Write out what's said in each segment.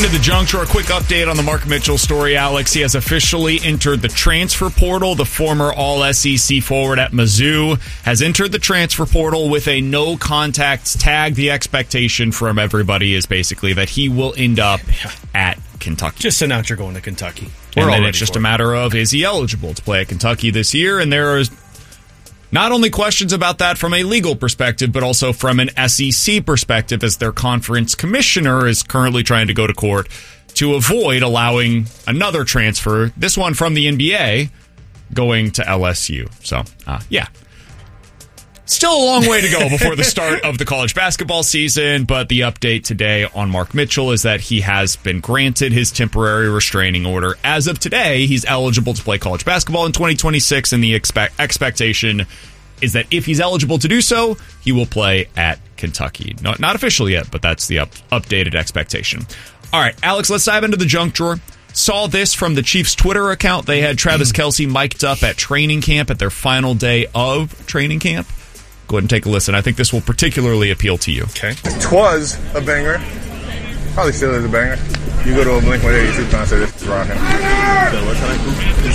To the juncture, a quick update on the Mark Mitchell story, Alex. He has officially entered the transfer portal. The former All-SEC forward at Mizzou has entered the transfer portal with a no-contacts tag. The expectation from everybody is basically that he will end up at Kentucky. Just announce you're going to Kentucky. And then it's just a matter of, is he eligible to play at Kentucky this year? And there is not only questions about that from a legal perspective, but also from an SEC perspective, as their conference commissioner is currently trying to go to court to avoid allowing another transfer, this one from the NBA, going to LSU. So, yeah. Still a long way to go before the start of the college basketball season, but the update today on Mark Mitchell is that he has been granted his temporary restraining order. As of today, he's eligible to play college basketball in 2026, and the expectation is that if he's eligible to do so, he will play at Kentucky. Not official yet, but that's the updated expectation. All right, Alex, let's dive into the junk drawer. Saw this from the Chiefs' Twitter account. They had Travis Kelce mic'd up at training camp at their final day of training camp. Go ahead and take a listen. I think this will particularly appeal to you. Okay. Twas a banger. Probably still is a banger. You go to a Blink-182 concert, it's rocking. So what time is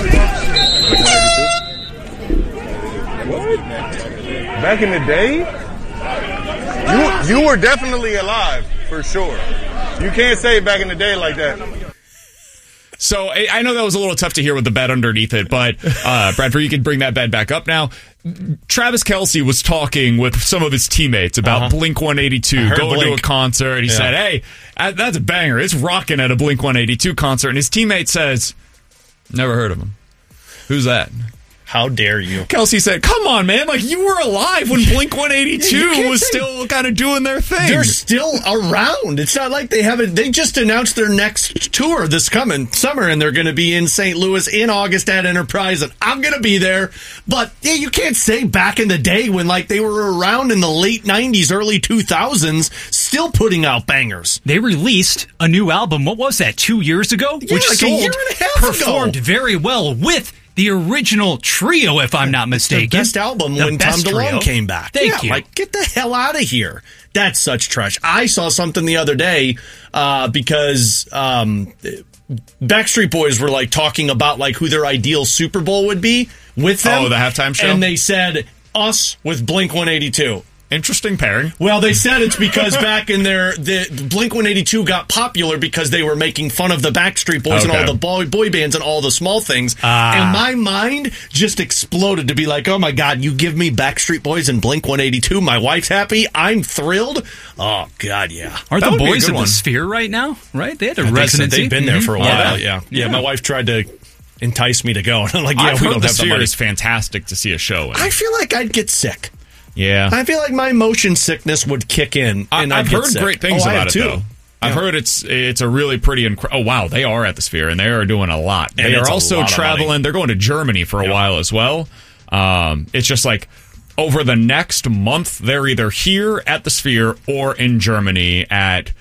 What? Back in the day? You were definitely alive, for sure. You can't say back in the day like that. So I know that was a little tough to hear with the bet underneath it, but Bradford, you can bring that bet back up now. Travis Kelce was talking with some of his teammates about Blink-182 going to a concert. He said, hey, that's a banger. It's rocking at a Blink-182 concert. And his teammate says, never heard of him. Who's that? How dare you? Kelce said, come on, man. Like, you were alive when Blink-182 was still kind of doing their thing. They're still around. It's not like they haven't. They just announced their next tour this coming summer, and they're going to be in St. Louis in August at Enterprise, and I'm going to be there. But, yeah, you can't say back in the day when, like, they were around in the late 90s, early 2000s, still putting out bangers. They released a new album, what was that, 2 years ago? Yeah, which like sold, a year and a half performed ago. very well with the original trio, if I'm not mistaken. The best album when Tom DeLonge came back. Thank you. Like, get the hell out of here. That's such trash. I saw something the other day because Backstreet Boys were like talking about like who their ideal Super Bowl would be with them. Oh, the halftime show? And they said us with Blink-182. Interesting pairing. Well, they said it's because back in the Blink-182 got popular because they were making fun of the Backstreet Boys and all the boy bands and all the small things. And my mind just exploded to be like, oh my God, you give me Backstreet Boys and Blink-182. My wife's happy. I'm thrilled. Oh God, yeah. Aren't the boys in the Sphere right now? Right? They had a residency. They've been there for a while. Yeah. My wife tried to entice me to go. And I'm like, I've we heard don't the have the Sphere money. is fantastic to see a show in. I feel like I'd get sick. Yeah. I feel like my motion sickness would kick in. And I've heard great things about it, though. I've heard it's a really pretty oh wow, they are at the Sphere and they are doing a lot. And they are also traveling. They're going to Germany for a while as well. It's just like over the next month they're either here at the Sphere or in Germany at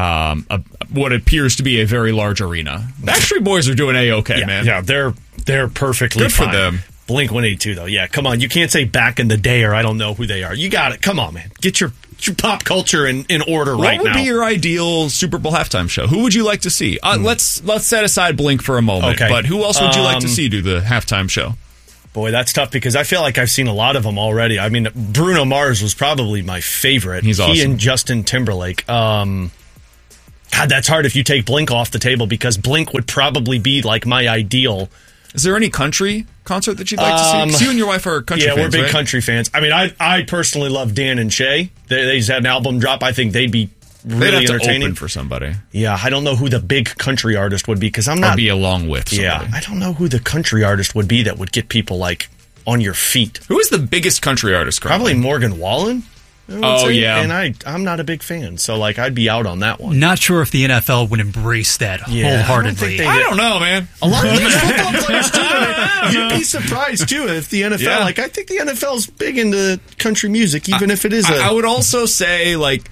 what appears to be a very large arena. Backstreet Boys are doing A-okay, man. Yeah, they're perfectly good fine. for them. Blink-182 though, yeah. Come on, you can't say back in the day or I don't know who they are. You got it. Come on, man. Get your pop culture in order right now. What would be your ideal Super Bowl halftime show? Who would you like to see? Let's set aside Blink for a moment. Okay. But who else would you like to see do the halftime show? Boy, that's tough because I feel like I've seen a lot of them already. I mean, Bruno Mars was probably my favorite. He's awesome. He and Justin Timberlake. God, that's hard if you take Blink off the table because Blink would probably be like my ideal. Is there any country concert that you'd like to see? 'Cause you and your wife are country fans, we're big right? country fans. I mean, I personally love Dan and Shay. They just had an album drop. I think they'd be really They'd have entertaining. to open for somebody. Yeah, I don't know who the big country artist would be because I'm not. Or be along with somebody. Yeah, I don't know who the country artist would be that would get people like on your feet. Who is the biggest country artist currently? Probably Morgan Wallen. Oh, yeah. And I'm not a big fan, so like I'd be out on that one. Not sure if the NFL would embrace that wholeheartedly. I don't know, man. A lot of these football players too. You'd be surprised too if the NFL. Like I think the NFL's big into country music, even if it is. I would also say like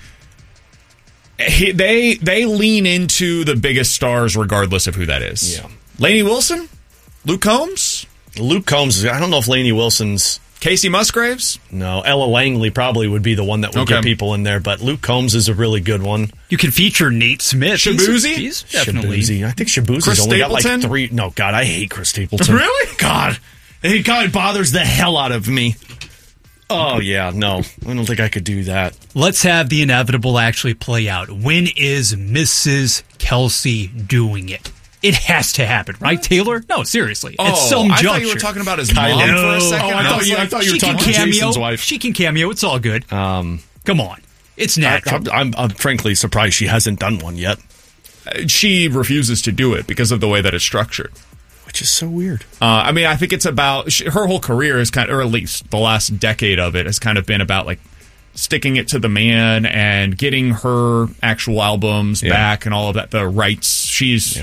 they lean into the biggest stars regardless of who that is. Yeah, Lainey Wilson, Luke Combs. I don't know if Lainey Wilson's. Casey Musgraves? No, Ella Langley probably would be the one that would get people in there, but Luke Combs is a really good one. You can feature Nate Smith. Shabuzi? He's definitely. Shabuzi. I think Shabuzi's only got like 3. No, God, I hate Chris Stapleton. Really? God, it bothers the hell out of me. Oh, yeah, no. I don't think I could do that. Let's have the inevitable actually play out. When is Mrs. Kelsey doing it? It has to happen, right, Taylor? No, seriously. At some juncture. I thought you were talking about his mom for a second. I thought you were talking about Jason's wife. She can cameo. It's all good. Come on. It's natural. I'm frankly surprised she hasn't done one yet. She refuses to do it because of the way that it's structured. Which is so weird. I mean, I think it's about... her whole career is kind of... or at least the last decade of it has kind of been about, like, sticking it to the man and getting her actual albums back and all of that, the rights. She's...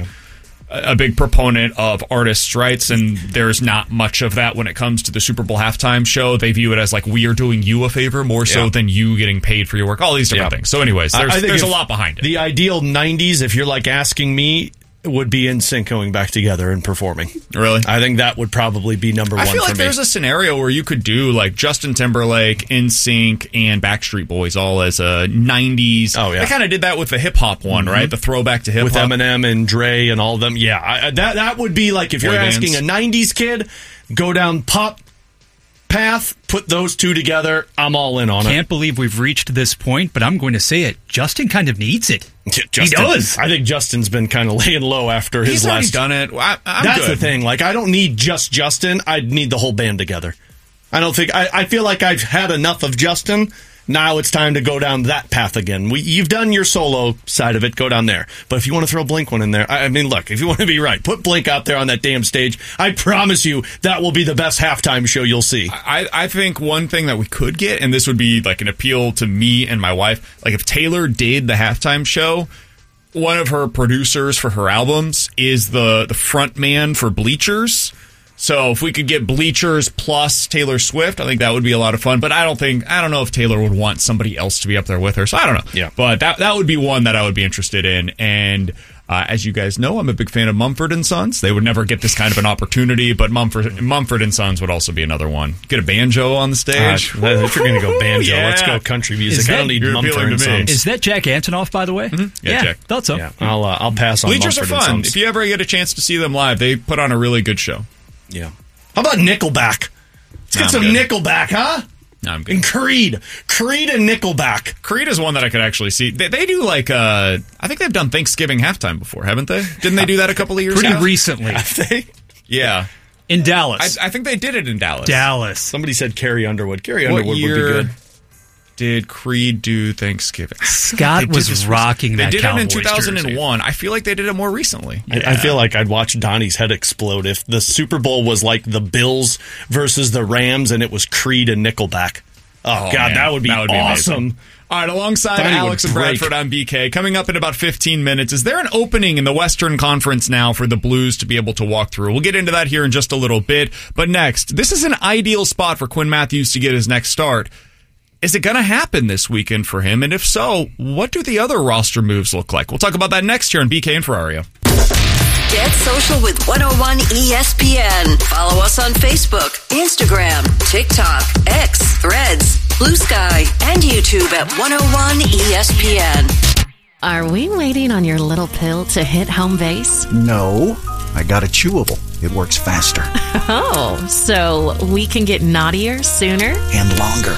a big proponent of artists' rights, and there's not much of that when it comes to the Super Bowl halftime show. They view it as like, we are doing you a favor more so than you getting paid for your work. All these different things. So anyways, there's a lot behind it. The ideal 90s, if you're like asking me, would be NSYNC going back together and performing. Really? I think that would probably be number one for me. I feel like there's a scenario where you could do like Justin Timberlake, NSYNC, and Backstreet Boys all as a 90s. Oh, yeah. They kind of did that with the hip-hop one, right? The throwback to hip-hop. With Eminem and Dre and all of them. Yeah, that would be like, if you're asking a 90s kid, go down pop path, put those two together, I'm all in on it. Can't believe we've reached this point, but I'm going to say it. Justin kind of needs it. Justin, he does. I think Justin's been kind of laying low after his last... He's done it. That's the thing. Like, I don't need just Justin. I'd need the whole band together. I don't think... I feel like I've had enough of Justin. Now it's time to go down that path again. You've done your solo side of it. Go down there. But if you want to throw Blink one in there, I mean, look, if you want to be right, put Blink out there on that damn stage. I promise you that will be the best halftime show you'll see. I think one thing that we could get, and this would be like an appeal to me and my wife, like if Taylor did the halftime show, one of her producers for her albums is the front man for Bleachers. So if we could get Bleachers plus Taylor Swift, I think that would be a lot of fun. But I don't know if Taylor would want somebody else to be up there with her. So I don't know. Yeah. But that would be one that I would be interested in. And as you guys know, I'm a big fan of Mumford & Sons. They would never get this kind of an opportunity, but Mumford & Sons would also be another one. Get a banjo on the stage. If you're going to go banjo, let's go country music. I don't need Mumford & Sons. Is that Jack Antonoff, by the way? Mm-hmm. Yeah, Jack. Thought so. Yeah. I'll pass on Bleachers Mumford are fun. & Sons. If you ever get a chance to see them live, they put on a really good show. Yeah. How about Nickelback? Let's get some Nickelback, huh? No, I'm good. And Creed and Nickelback. Creed is one that I could actually see. They do like I think they've done Thanksgiving halftime before, haven't they? Didn't they do that a couple of years Pretty ago? recently. Have they? Yeah. In Dallas. I think they did it in Dallas. Somebody said Carrie Underwood. Carrie Underwood would be good. Did Creed do Thanksgiving? Scott was rocking that Cowboys jersey. They did it in 2001. Jersey. I feel like they did it more recently. I feel like I'd watch Donnie's head explode if the Super Bowl was like the Bills versus the Rams and it was Creed and Nickelback. Oh, God, man. That would be awesome. Amazing. All right, alongside Alex and Bradford on BK, coming up in about 15 minutes, is there an opening in the Western Conference now for the Blues to be able to walk through? We'll get into that here in just a little bit. But next, this is an ideal spot for Quinn Matthews to get his next start. Is it going to happen this weekend for him? And if so, what do the other roster moves look like? We'll talk about that next here on BK and Ferrario. Get social with 101 ESPN. Follow us on Facebook, Instagram, TikTok, X, Threads, Blue Sky, and YouTube at 101 ESPN. Are we waiting on your little pill to hit home base? No, I got a chewable. It works faster. Oh, so we can get naughtier sooner? And longer.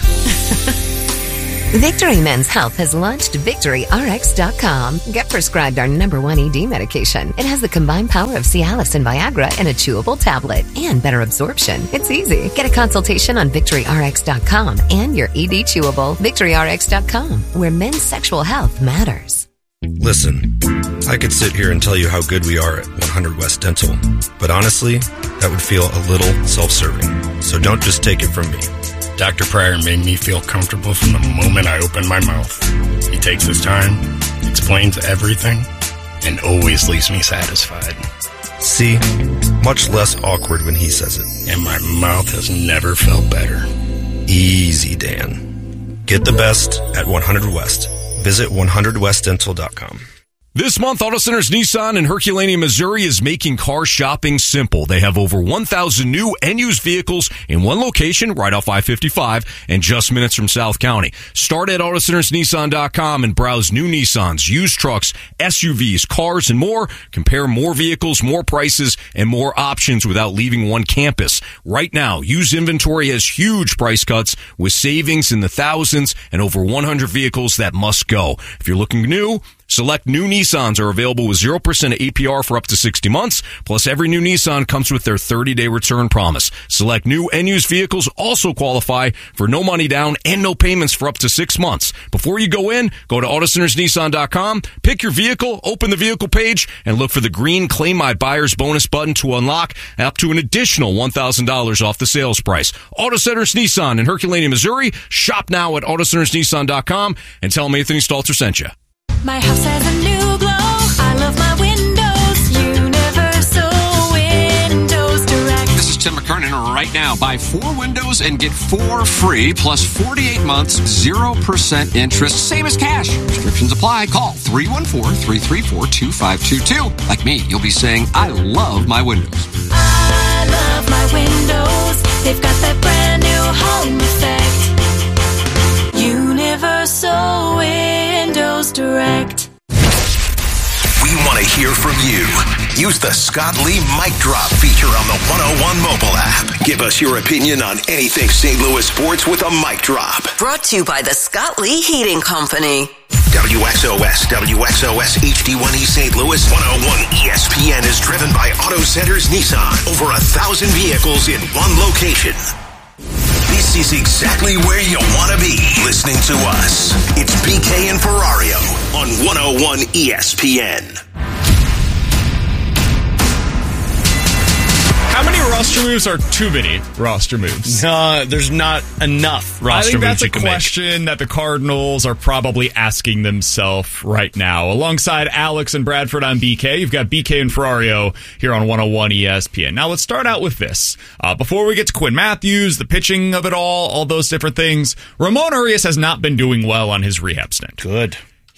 Victory Men's Health has launched VictoryRx.com. Get prescribed our #1 ED medication. It has the combined power of Cialis and Viagra in a chewable tablet and better absorption. It's easy. Get a consultation on VictoryRx.com and your ED chewable. VictoryRx.com, where men's sexual health matters. Listen, I could sit here and tell you how good we are at 100 West Dental, but honestly, that would feel a little self-serving. So don't just take it from me. Dr. Pryor made me feel comfortable from the moment I opened my mouth. He takes his time, explains everything, and always leaves me satisfied. See? Much less awkward when he says it. And my mouth has never felt better. Easy, Dan. Get the best at 100 West. Visit 100westdental.com. This month, Auto Centers Nissan in Herculaneum, Missouri is making car shopping simple. They have over 1,000 new and used vehicles in one location right off I-55 and just minutes from South County. Start at AutoCentersNissan.com and browse new Nissans, used trucks, SUVs, cars, and more. Compare more vehicles, more prices, and more options without leaving one campus. Right now, used inventory has huge price cuts with savings in the thousands and over 100 vehicles that must go. If you're looking new, select new Nissans are available with 0% APR for up to 60 months. Plus, every new Nissan comes with their 30-day return promise. Select new and used vehicles also qualify for no money down and no payments for up to 6 months. Before you go in, go to AutoCentersNissan.com, pick your vehicle, open the vehicle page, and look for the green Claim My Buyer's Bonus button to unlock up to an additional $1,000 off the sales price. Auto Centers Nissan in Herculaneum, Missouri. Shop now at AutoCentersNissan.com and tell them Anthony Stalter sent you. My house has a new glow. I love my windows. Universal Windows Direct. This is Tim McKernan. Right now, buy 4 windows and get 4 free, plus 48 months, 0% interest, same as cash. Restrictions apply. Call 314-334-2522. Like me, you'll be saying, I love my windows. I love my windows. They've got that brand new home effect. Universal Windows Direct. We want to hear from you. Use the Scott Lee Mic Drop feature on the 101 mobile app. Give us your opinion on anything St. Louis sports with a mic drop. Brought to you by the Scott Lee Heating Company. WXOS HD1E St. Louis 101 ESPN is driven by Auto Centers Nissan. Over 1,000 vehicles in one location. This is exactly where you want to be, listening to us. It's BK and Ferrario on 101 ESPN. How many roster moves are too many roster moves? There's not enough roster moves. I think that's a question that the Cardinals are probably asking themselves right now. Alongside Alex and Bradford on BK, you've got BK and Ferrario here on 101 ESPN. Now let's start out with this. Before we get to Quinn Matthews, the pitching of it all those different things, Ramon Urias has not been doing well on his rehab stint. Good.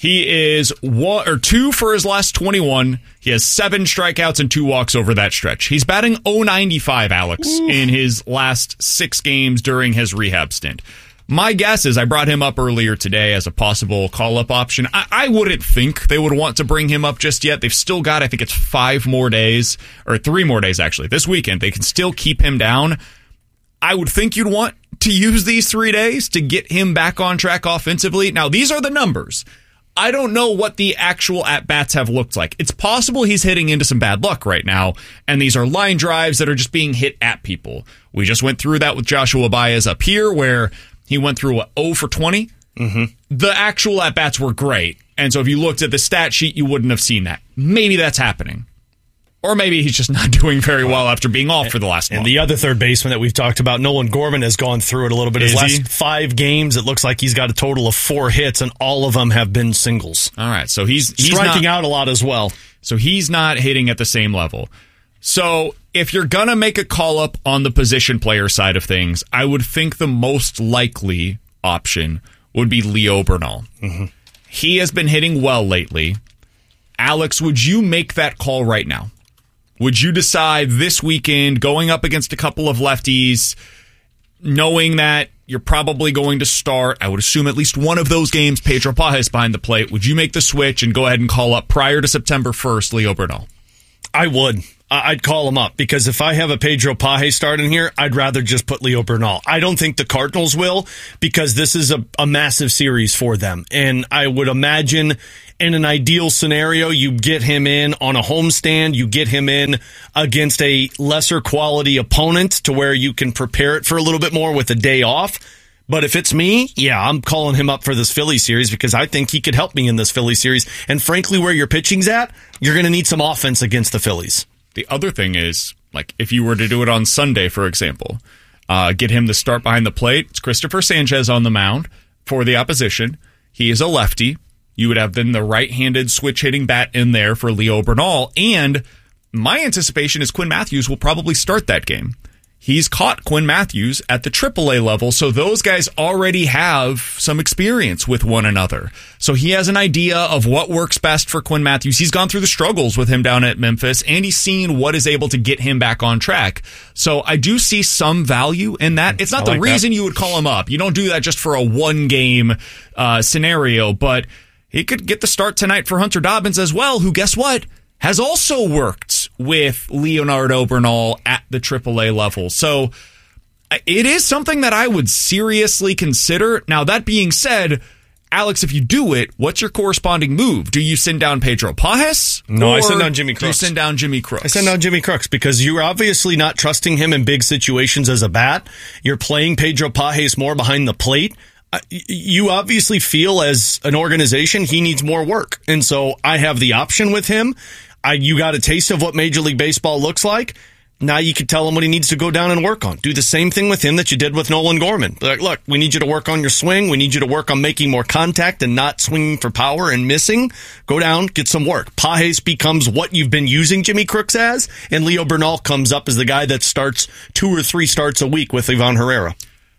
He is 1 or 2 for his last 21. He has 7 strikeouts and 2 walks over that stretch. He's batting .095, Alex, in his last 6 games during his rehab stint. My guess is I brought him up earlier today as a possible call-up option. I wouldn't think they would want to bring him up just yet. They've still got, I think it's 5 more days, or 3 more days, actually. This weekend, they can still keep him down. I would think you'd want to use these 3 days to get him back on track offensively. Now, these are the numbers. I don't know what the actual at-bats have looked like. It's possible he's hitting into some bad luck right now, and these are line drives that are just being hit at people. We just went through that with Joshua Baez up here, where he went through 0 for 20. Mm-hmm. The actual at-bats were great, and so if you looked at the stat sheet, you wouldn't have seen that. Maybe that's happening. Or maybe he's just not doing very well after being off for the last month. And the other third baseman that we've talked about, Nolan Gorman, has gone through it a little bit. His last 5 games, it looks like he's got a total of 4 hits, and all of them have been singles. All right, so he's striking out a lot as well. So he's not hitting at the same level. So if you're going to make a call-up on the position player side of things, I would think the most likely option would be Leo Bernal. Mm-hmm. He has been hitting well lately. Alex, would you make that call right now? Would you decide this weekend, going up against a couple of lefties, knowing that you're probably going to start, I would assume at least one of those games, Pedro Pages behind the plate, would you make the switch and go ahead and call up prior to September 1st, Leo Bernal? I would. I'd call him up, because if I have a Pedro Pages starting here, I'd rather just put Leo Bernal. I don't think the Cardinals will, because this is a massive series for them. And I would imagine in an ideal scenario, you get him in on a homestand, you get him in against a lesser quality opponent to where you can prepare it for a little bit more with a day off. But if it's me, yeah, I'm calling him up for this Philly series, because I think he could help me in this Philly series. And frankly, where your pitching's at, you're going to need some offense against the Phillies. The other thing is, like, if you were to do it on Sunday, for example, get him to start behind the plate. It's Christopher Sanchez on the mound for the opposition. He is a lefty. You would have then the right-handed switch-hitting bat in there for Leo Bernal. And my anticipation is Quinn Matthews will probably start that game. he's caught Quinn Matthews at the AAA level, so those guys already have some experience with one another. So he has an idea of what works best for Quinn Matthews. He's gone through the struggles with him down at Memphis, and he's seen what is able to get him back on track. So I do see some value in that. It's not the reason you would call him up. You don't do that just for a one-game scenario, but he could get the start tonight for Hunter Dobbins as well, who, guess what, has also worked with Leonardo Bernal at the AAA level. So it is something that I would seriously consider. Now, that being said, Alex, if you do it, what's your corresponding move? Do you send down Pedro Pages? No, I send down Jimmy Crooks. Do you send down Jimmy Crooks? I send down Jimmy Crooks because you're obviously not trusting him in big situations as a bat. You're playing Pedro Pages more behind the plate. You obviously feel as an organization he needs more work. And so I have the option with him. You got a taste of what Major League Baseball looks like. Now you can tell him what he needs to go down and work on. Do the same thing with him that you did with Nolan Gorman. Like, look, we need you to work on your swing. We need you to work on making more contact and not swinging for power and missing. Go down, get some work. Pages becomes what you've been using Jimmy Crooks as, and Leo Bernal comes up as the guy that starts 2 or 3 starts a week with Ivan Herrera.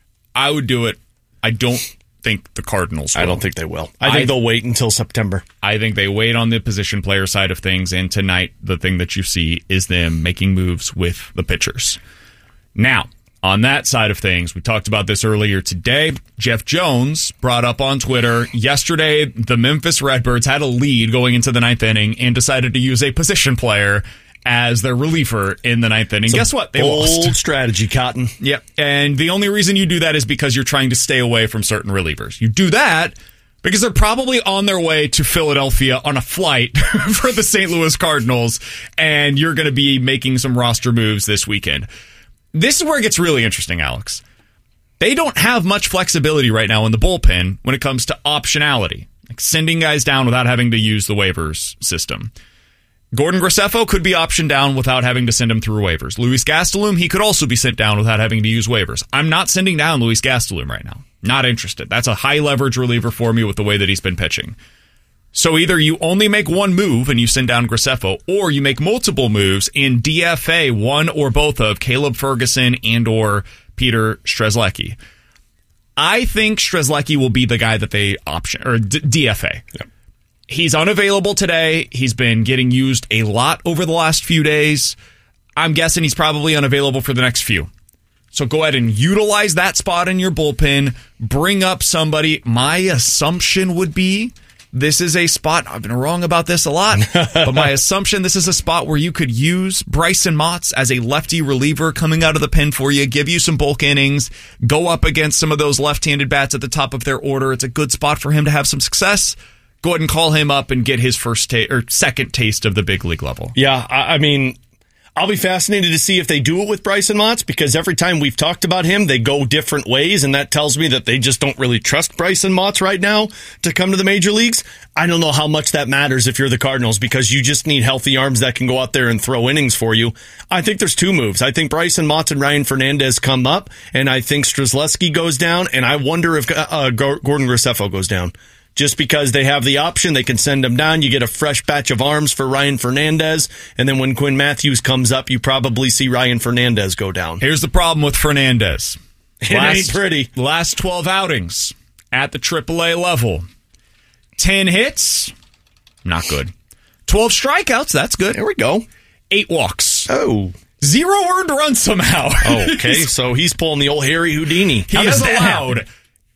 I would do it. I don't think the Cardinals will. I don't think they will. I think they'll wait until September. I think they wait on the position player side of things, and tonight the thing that you see is them making moves with the pitchers. Now, on that side of things, we talked about this earlier today. Jeff Jones brought up on Twitter yesterday the Memphis Redbirds had a lead going into the 9th inning and decided to use a position player as their reliever in the 9th inning. Guess what? They lost. Bold strategy, Cotton. Yep. And the only reason you do that is because you're trying to stay away from certain relievers. You do that because they're probably on their way to Philadelphia on a flight for the St. Louis Cardinals, and you're going to be making some roster moves this weekend. This is where it gets really interesting, Alex. They don't have much flexibility right now in the bullpen when it comes to optionality, like sending guys down without having to use the waivers system. Gordon Graceffo could be optioned down without having to send him through waivers. Luis Gastelum, he could also be sent down without having to use waivers. I'm not sending down Luis Gastelum right now. Not interested. That's a high leverage reliever for me with the way that he's been pitching. So either you only make one move and you send down Graceffo, or you make multiple moves in DFA one or both of Caleb Ferguson and or Peter Strzelecki. I think Strzelecki will be the guy that they option or DFA. Yep. He's unavailable today. He's been getting used a lot over the last few days. I'm guessing he's probably unavailable for the next few. So go ahead and utilize that spot in your bullpen. Bring up somebody. My assumption would be this is a spot. I've been wrong about this a lot, but my assumption this is a spot where you could use Bryson Motts as a lefty reliever coming out of the pen for you, give you some bulk innings, go up against some of those left-handed bats at the top of their order. It's a good spot for him to have some success. Go ahead and call him up and get his second taste of the big league level. Yeah, I mean, I'll be fascinated to see if they do it with Bryson Motts, because every time we've talked about him, they go different ways, and that tells me that they just don't really trust Bryson Motts right now to come to the major leagues. I don't know how much that matters if you're the Cardinals, because you just need healthy arms that can go out there and throw innings for you. I think there's 2 moves. I think Bryson Motts and Ryan Fernandez come up, and I think Strzelecki goes down, and I wonder if Gordon Graceffo goes down. Just because they have the option, they can send him down. You get a fresh batch of arms for Ryan Fernandez. And then when Quinn Matthews comes up, you probably see Ryan Fernandez go down. Here's the problem with Fernandez. It ain't pretty. Last 12 outings at the AAA level. 10 hits, not good. 12 strikeouts, that's good. There we go. 8 walks. Oh. 0 earned runs somehow. Okay, so he's pulling the old Harry Houdini. He has allowed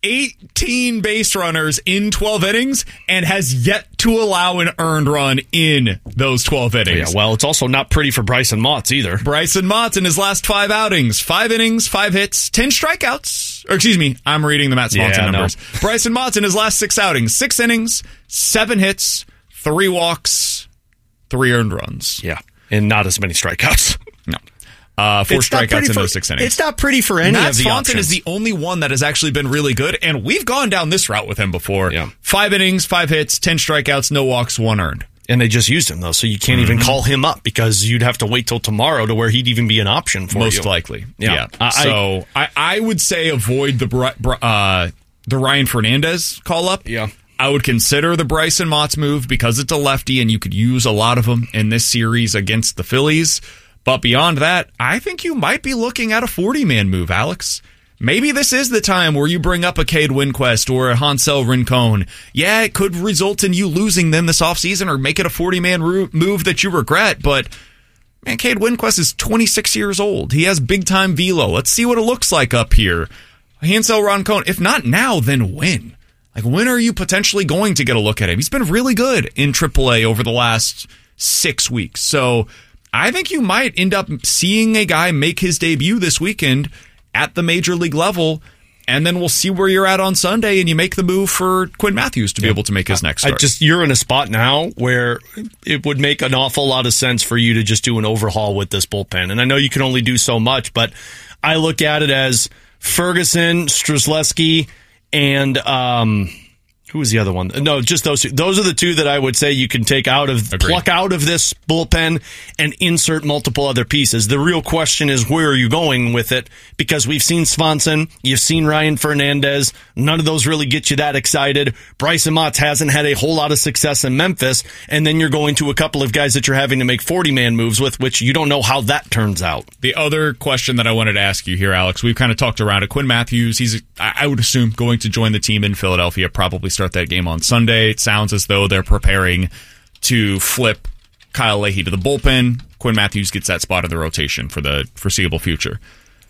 18 base runners in 12 innings and has yet to allow an earned run in those 12 innings. Yeah, well, it's also not pretty for Bryson Motts either. Bryson Motts in his last 5 outings, 5 innings, 5 hits, 10 strikeouts. Or excuse me, I'm reading the Matt Swanson numbers. No. Bryson Motts in his last 6 outings, 6 innings, 7 hits, 3 walks, 3 earned runs. Yeah, and not as many strikeouts. No. 4 strikeouts in those 6 innings. It's not pretty for any Matt of the Swanson options. is the only one that has actually been really good, and we've gone down this route with him before. Yeah. 5 innings, 5 hits, 10 strikeouts, no walks, 1 earned. And they just used him, though, so you can't even call him up because you'd have to wait till tomorrow to where he'd even be an option for you. Most likely. Yeah. So I would say avoid the Ryan Fernandez call-up. Yeah. I would consider the Bryson Motts move because it's a lefty, and you could use a lot of them in this series against the Phillies. But beyond that, I think you might be looking at a 40-man move, Alex. Maybe this is the time where you bring up a Cade Winquist or a Hansel Rincon. Yeah, it could result in you losing them this offseason or make it a 40-man move that you regret, but man, Cade Winquist is 26 years old. He has big-time velo. Let's see what it looks like up here. Hansel Rincon, if not now, then when? Like, when are you potentially going to get a look at him? He's been really good in AAA over the last 6 weeks. So I think you might end up seeing a guy make his debut this weekend at the major league level, and then we'll see where you're at on Sunday, and you make the move for Quinn Matthews to be able to make his next start. You're in a spot now where it would make an awful lot of sense for you to just do an overhaul with this bullpen. And I know you can only do so much, but I look at it as Ferguson, Strzelecki, and who was the other one? No, just those two. Those are the two that I would say you can pluck out of this bullpen and insert multiple other pieces. The real question is, where are you going with it? Because we've seen Swanson, you've seen Ryan Fernandez. None of those really get you that excited. Bryson Motts hasn't had a whole lot of success in Memphis. And then you're going to a couple of guys that you're having to make 40-man moves with, which you don't know how that turns out. The other question that I wanted to ask you here, Alex, we've kind of talked around it. Quinn Matthews, he's, I would assume, going to join the team in Philadelphia, probably start that game on Sunday. It sounds as though they're preparing to flip Kyle Leahy to the bullpen. Quinn Matthews gets that spot in the rotation for the foreseeable future.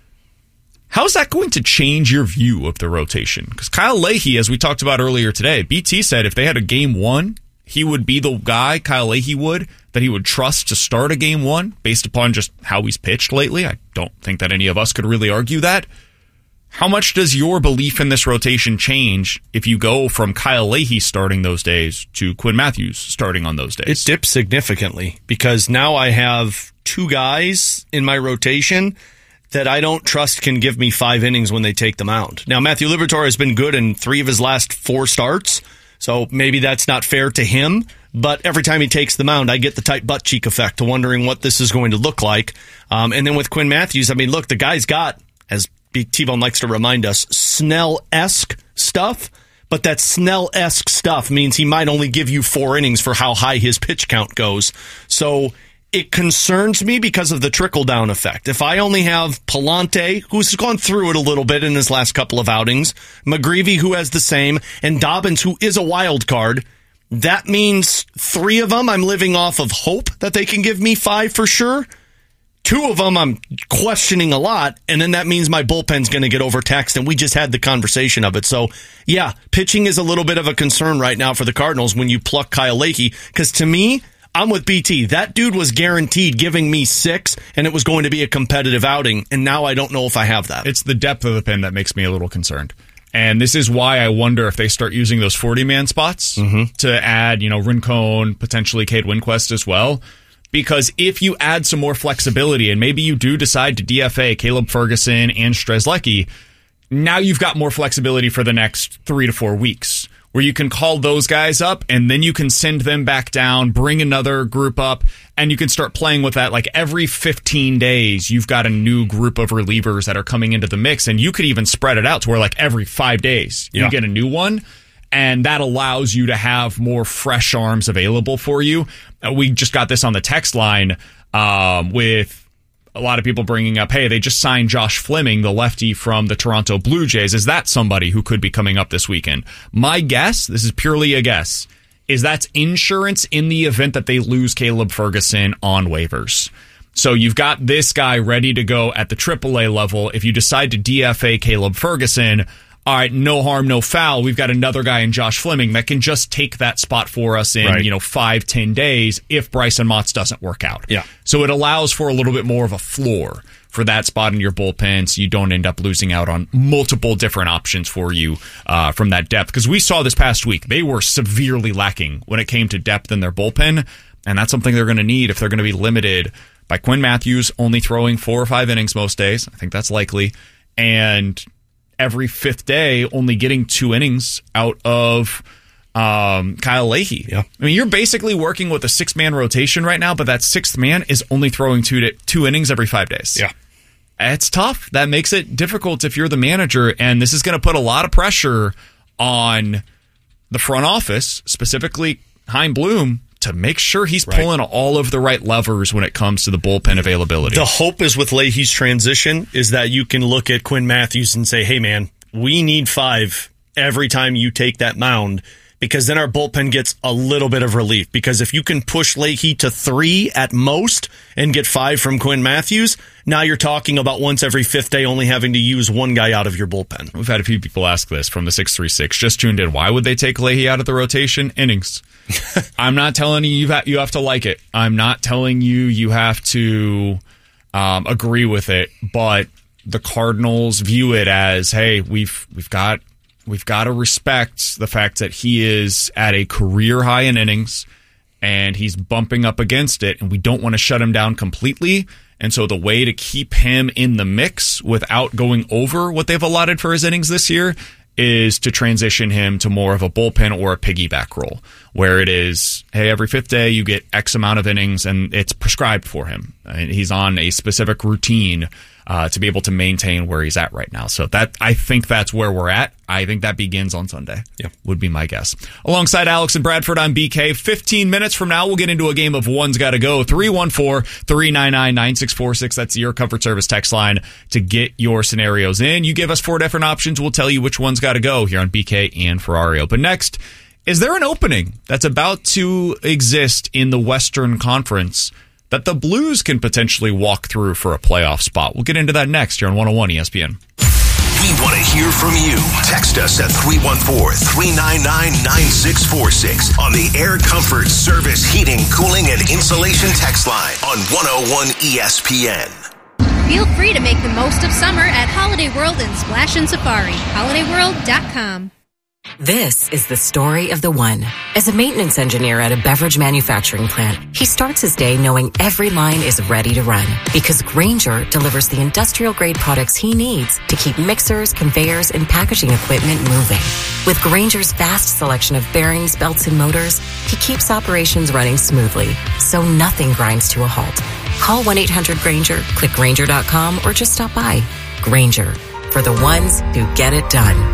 How's that going to change your view of the rotation? Because Kyle Leahy, as we talked about earlier today, BT said if they had a game one, he would be the guy, Kyle Leahy would, that he would trust to start a game one based upon just how he's pitched lately. I don't think that any of us could really argue that. How much does your belief in this rotation change if you go from Kyle Leahy starting those days to Quinn Matthews starting on those days? It dips significantly because now I have two guys in my rotation that I don't trust can give me 5 innings when they take the mound. Now, Matthew Liberatore has been good in 3 of his last 4 starts, so maybe that's not fair to him, but every time he takes the mound, I get the tight butt cheek effect to wondering what this is going to look like. And then with Quinn Matthews, I mean, look, the guy's got, as T-Bone likes to remind us, Snell-esque stuff, but that Snell-esque stuff means he might only give you 4 innings for how high his pitch count goes. So it concerns me because of the trickle-down effect. If I only have Palante, who's gone through it a little bit in his last couple of outings, McGreevy, who has the same, and Dobbins, who is a wild card, that means 3 of them I'm living off of hope that they can give me 5 for sure. 2 of them I'm questioning a lot, and then that means my bullpen's going to get overtaxed, and we just had the conversation of it. So, yeah, pitching is a little bit of a concern right now for the Cardinals when you pluck Kyle Leahy, because to me, I'm with BT. That dude was guaranteed giving me 6, and it was going to be a competitive outing, and now I don't know if I have that. It's the depth of the pen that makes me a little concerned. And this is why I wonder if they start using those 40-man spots to add, Rincon, potentially Cade Winquist as well. Because if you add some more flexibility and maybe you do decide to DFA Caleb Ferguson and Strzelecki, now you've got more flexibility for the next 3 to 4 weeks where you can call those guys up and then you can send them back down, bring another group up, and you can start playing with that. Like every 15 days, you've got a new group of relievers that are coming into the mix, and you could even spread it out to where like every 5 days you get a new one. And that allows you to have more fresh arms available for you. We just got this on the text line with a lot of people bringing up, hey, they just signed Josh Fleming, the lefty from the Toronto Blue Jays. Is that somebody who could be coming up this weekend? My guess, this is purely a guess, is that's insurance in the event that they lose Caleb Ferguson on waivers. So you've got this guy ready to go at the AAA level. If you decide to DFA Caleb Ferguson, all right, no harm, no foul. We've got another guy in Josh Fleming that can just take that spot for us in, 5-10 days if Bryson Motts doesn't work out. Yeah. So it allows for a little bit more of a floor for that spot in your bullpen so you don't end up losing out on multiple different options for you from that depth. Because we saw this past week, they were severely lacking when it came to depth in their bullpen, and that's something they're going to need if they're going to be limited by Quinn Matthews only throwing 4 or 5 innings most days. I think that's likely. And every 5th day, only getting 2 innings out of Kyle Leahy. Yeah. I mean, you're basically working with a 6-man rotation right now, but that 6th man is only throwing 2 innings every 5 days. Yeah. It's tough. That makes it difficult if you're the manager, and this is going to put a lot of pressure on the front office, specifically Chaim Bloom, to make sure he's pulling all of the right levers when it comes to the bullpen availability. The hope is with Leahy's transition is that you can look at Quinn Matthews and say, hey, man, we need 5 every time you take that mound, because then our bullpen gets a little bit of relief. Because if you can push Leahy to 3 at most and get 5 from Quinn Matthews, now you're talking about once every 5th day only having to use one guy out of your bullpen. We've had a few people ask this from the 636. Just tuned in. Why would they take Leahy out of the rotation? Innings. I'm not telling you you have to like it. I'm not telling you have to agree with it. But the Cardinals view it as, hey, we've got to respect the fact that he is at a career high in innings and he's bumping up against it, and we don't want to shut him down completely. And so the way to keep him in the mix without going over what they've allotted for his innings this year is to transition him to more of a bullpen or a piggyback role, where it is, hey, every 5th day you get X amount of innings and it's prescribed for him. He's on a specific routine to be able to maintain where he's at right now. So I think that's where we're at. I think that begins on Sunday. Yeah, would be my guess. Alongside Alex and Bradford on BK, 15 minutes from now, we'll get into a game of One's Gotta Go. 314-399-9646. That's your Comfort Service text line to get your scenarios in. You give us 4 different options. We'll tell you which one's got to go here on BK and Ferrario. But next, is there an opening that's about to exist in the Western Conference that the Blues can potentially walk through for a playoff spot? We'll get into that next here on 101 ESPN. We want to hear from you. Text us at 314-399-9646 on the Air Comfort Service Heating, Cooling, and Insulation text line on 101 ESPN. Feel free to make the most of summer at Holiday World and Splash and Safari. HolidayWorld.com. This is the story of the one. As a maintenance engineer at a beverage manufacturing plant, he starts his day knowing every line is ready to run because Grainger delivers the industrial-grade products he needs to keep mixers, conveyors, and packaging equipment moving. With Grainger's vast selection of bearings, belts, and motors, he keeps operations running smoothly, so nothing grinds to a halt. Call 1-800-GRAINGER, click Grainger.com, or just stop by. Grainger, for the ones who get it done.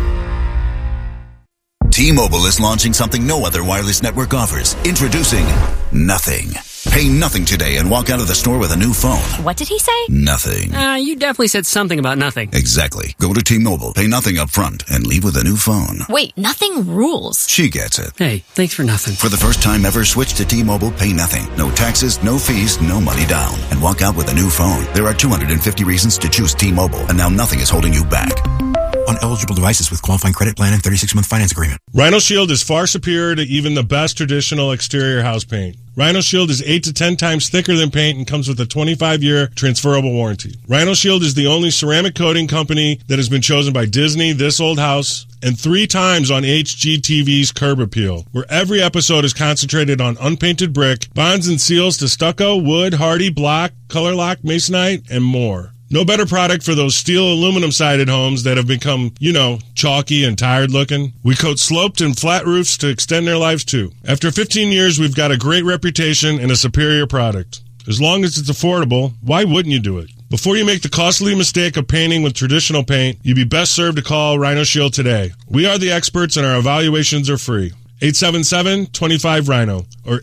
T-Mobile is launching something no other wireless network offers. Introducing Nothing. Pay nothing today and walk out of the store with a new phone. What did he say? Nothing. You definitely said something about nothing. Exactly. Go to T-Mobile, pay nothing up front, and leave with a new phone. Wait, nothing rules. She gets it. Hey, thanks for nothing. For the first time ever, switch to T-Mobile, pay nothing. No taxes, no fees, no money down. And walk out with a new phone. There are 250 reasons to choose T-Mobile, and now nothing is holding you back. On eligible devices with qualifying credit plan and 36-month finance agreement. Rhino Shield is far superior to even the best traditional exterior house paint. Rhino Shield is 8 to 10 times thicker than paint and comes with a 25-year transferable warranty. Rhino Shield is the only ceramic coating company that has been chosen by Disney, This Old House, and 3 times on HGTV's Curb Appeal, where every episode is concentrated on unpainted brick, bonds and seals to stucco, wood, hardy, block, color lock, masonite, and more. No better product for those steel aluminum-sided homes that have become, chalky and tired looking. We coat sloped and flat roofs to extend their lives too. After 15 years, we've got a great reputation and a superior product. As long as it's affordable, why wouldn't you do it? Before you make the costly mistake of painting with traditional paint, you'd be best served to call Rhino Shield today. We are the experts and our evaluations are free. 877-25-RHINO or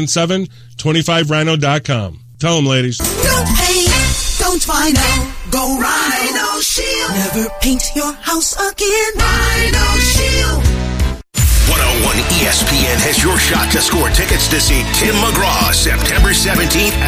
877-25rhino.com. Tell them, ladies. Don't paint, don't Rhino, go Rhino Shield. Never paint your house again. Rhino Shield. 101 ESPN has your shot to score tickets to see Tim McGraw September 17th